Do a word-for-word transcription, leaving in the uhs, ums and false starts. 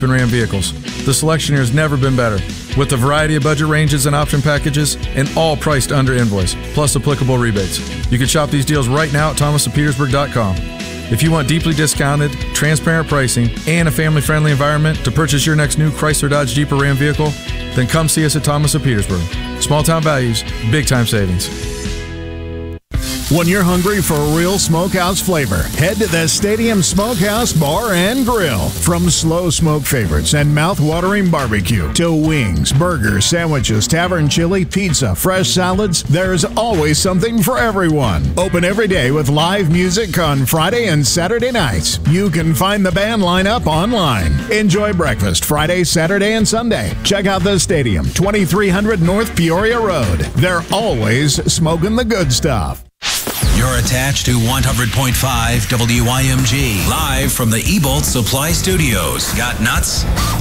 and Ram vehicles. The selection here has never been better, with a variety of budget ranges and option packages, and all priced under invoice, plus applicable rebates. You can shop these deals right now at thomas of petersburg dot com. If you want deeply discounted, transparent pricing, and a family-friendly environment to purchase your next new Chrysler, Dodge, Jeep, or Ram vehicle, then come see us at Thomas of Petersburg. Small-town values, big-time savings. When you're hungry for real smokehouse flavor, head to the Stadium Smokehouse Bar and Grill. From slow smoke favorites and mouth-watering barbecue to wings, burgers, sandwiches, tavern chili, pizza, fresh salads, there's always something for everyone. Open every day with live music on Friday and Saturday nights. You can find the band lineup online. Enjoy breakfast Friday, Saturday, and Sunday. Check out the Stadium, twenty-three hundred North Peoria Road. They're always smoking the good stuff. You're attached to one hundred point five W I M G, live from the Ebolt Supply Studios. Got nuts?